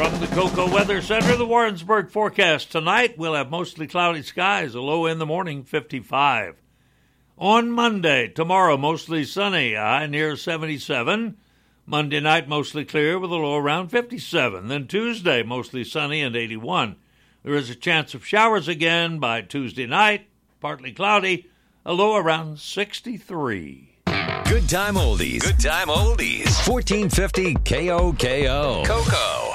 From the Cocoa Weather Center, the Warrensburg forecast. Tonight, we'll have mostly cloudy skies, a low in the morning, 55. On Monday, tomorrow, mostly sunny, high near 77. Monday night, mostly clear with a low around 57. Then Tuesday, mostly sunny and 81. There is a chance of showers again by Tuesday night, partly cloudy, a low around 63. Good time oldies. Good time oldies. 1450 KOKO. Cocoa.